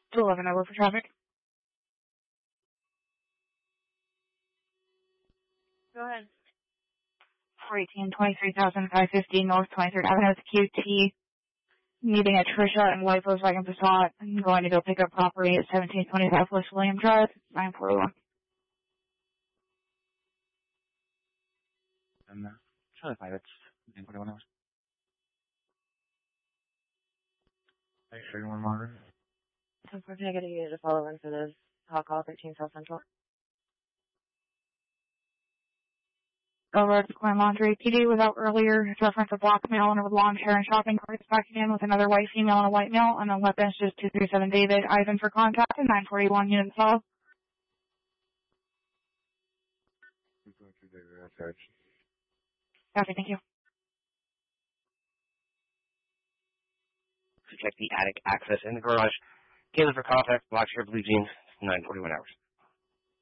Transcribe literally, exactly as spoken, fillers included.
two eleven over for traffic. Go ahead. four eighteen, twenty-three thousand five hundred fifty North twenty-third Avenue with Q T. Meeting at Trisha and white Volkswagen Passat. I'm going to go pick up property at seventeen twenty-five West William Drive, nine forty-one. And uh, Charlie five, it's nine forty-one hours. Thanks for one longer. ten four negative, you need to follow in for this. Hot call, thirteen South Central. Over at Glen Laundry P D without earlier reference a black male and a lawn chair and shopping carts backing in with another white female and a white male, and then weapons just two three seven David Ivan for contact and nine forty-one unit call. Okay, thank you. To check the attic access in the garage. Taylor for contact, black shirt, blue jeans, nine forty-one hours.